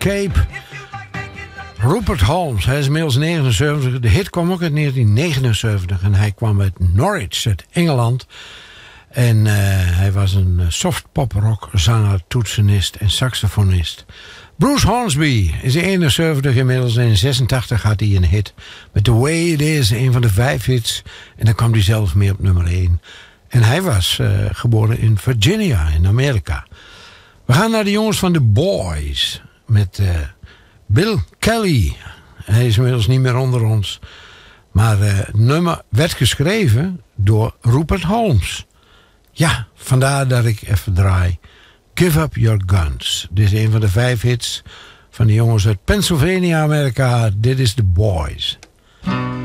Escape. Rupert Holmes, hij is inmiddels 79. De hit kwam ook uit 1979 en hij kwam uit Norwich, uit Engeland. En hij was een soft pop rock zanger, toetsenist en saxofonist. Bruce Hornsby is 71 inmiddels en in 86 had hij een hit met The Way It Is, een van de 5 hits. En dan kwam hij zelf mee op nummer 1. En hij was geboren in Virginia in Amerika. We gaan naar de jongens van The Boys met Bill Kelly. Hij is inmiddels niet meer onder ons. Maar het nummer werd geschreven door Rupert Holmes. Ja, vandaar dat ik even draai. Give Up Your Guns. Dit is een van de 5 hits van de jongens uit Pennsylvania, Amerika. Dit is The Boys.